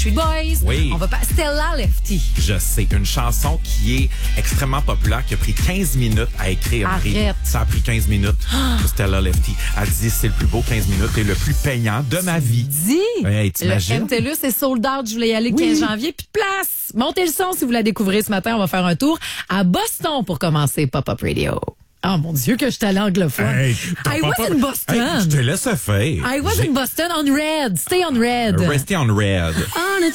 Backstreet Boys. Oui. On va pas Stella Lefty. Je sais, une chanson qui est extrêmement populaire, qui a pris 15 minutes à écrire. Marie. Arrête. Ça a pris 15 minutes pour Stella Lefty. Elle dit, c'est le plus beau 15 minutes et le plus payant de ma vie. Dis. Hey, Le t'imagines? MTLUS est sold out. Je voulais y aller le 15 janvier. Plus de place. Montez le son si vous la découvrez ce matin. On va faire un tour à Boston pour commencer Pop-Up Radio. Oh mon Dieu, que je suis allée anglophone. Hey, I was in Boston. Hey, je te laisse faire. I was in Boston on red. Stay on red. Restez on red. On a